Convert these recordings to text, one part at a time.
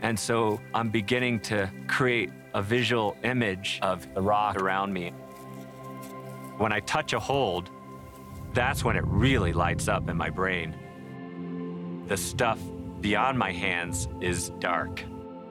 And so I'm beginning to create a visual image of the rock around me. When I touch a hold, that's when it really lights up in my brain. The stuff beyond my hands is dark.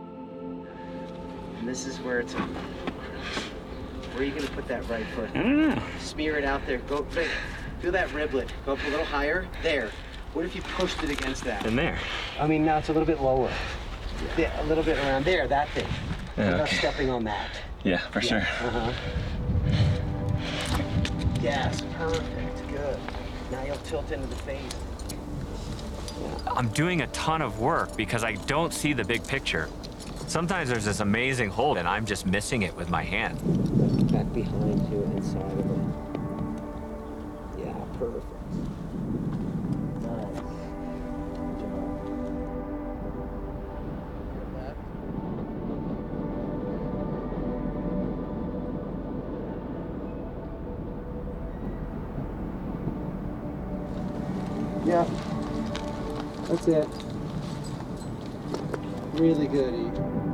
And this is where it's. Where are you gonna put that right foot? I don't know. Smear it out there. Go, feel that riblet. Go up a little higher. There. What if you pushed it against that? In there. I mean, now it's a little bit lower. Yeah, a little bit around there, that thing. Yeah, Without okay. stepping on that. Yeah, for sure. Uh-huh. Yes, perfect, good. Now you'll tilt into the face. I'm doing a ton of work because I don't see the big picture. Sometimes there's this amazing hold and I'm just missing it with my hand. Back behind you, inside of it. Yeah, perfect. Nice. Good job. Yeah, that's it. Really good, E.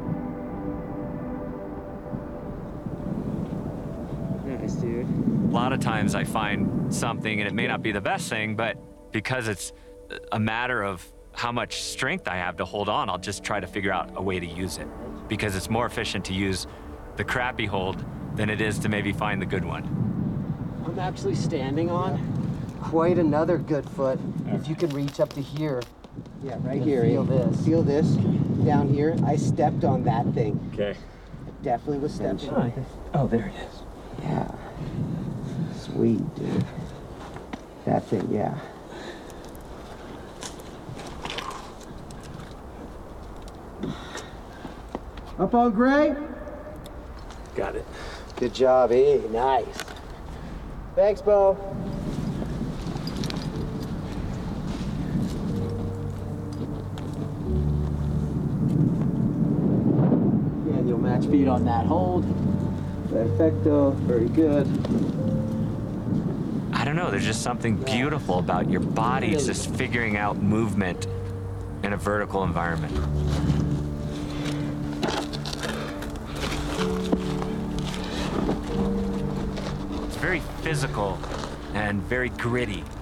Nice, dude. A lot of times I find something and it may not be the best thing, but because it's a matter of how much strength I have to hold on, I'll just try to figure out a way to use it. Because it's more efficient to use the crappy hold than it is to maybe find the good one. I'm actually standing on quite another good foot. If you can reach up to here. Yeah, right here. Feel this. Feel this down here. I stepped on that thing. Okay. I definitely was stepping on it. Oh, there it is. Yeah. Sweet, dude. That thing, yeah. Up on Gray? Got it. Good job, E. Nice. Thanks, Bo. Yeah, and you'll match feet on that hold. Perfecto. Very good. I don't know, there's just something beautiful about your body Really? just figuring out movement in a vertical environment. It's very physical and very gritty.